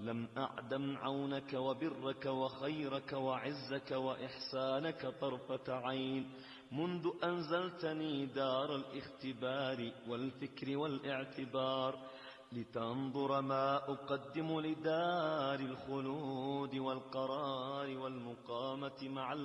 لم أعدم عونك وبرك وخيرك وعزك وإحسانك طرفة عين منذ أنزلتني دار الاختبار والفكر والاعتبار لتنظر ما أقدم لدار الخلود والقرار والمقامة مع